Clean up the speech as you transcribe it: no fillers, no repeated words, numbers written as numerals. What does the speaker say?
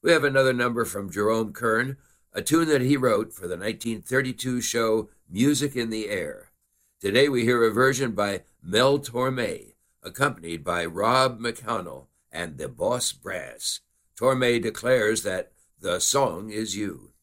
We have another number from Jerome Kern, a tune that he wrote for the 1932 show Music in the Air. Today we hear a version by Mel Torme, accompanied by Rob McConnell and the Boss Brass. Torme declares that the song is you.